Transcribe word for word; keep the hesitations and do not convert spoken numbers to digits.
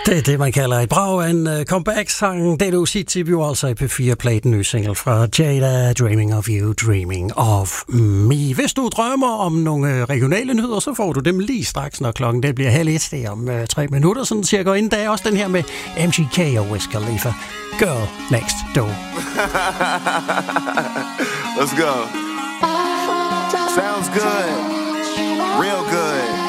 Det er det, man kalder et brag af en uh, comeback-sang. Det du siger til jo altså i P fire-pladen ny single fra Jada, Dreaming of You, Dreaming of Me. Hvis du drømmer om nogle regionale nyheder, så får du dem lige straks, når klokken det bliver halv et. Det er om uh, tre minutter, sådan cirka inden. Der er også den her med M G K og Wiz Khalifa. Girl Next Door. Let's go. Sounds good. Real good.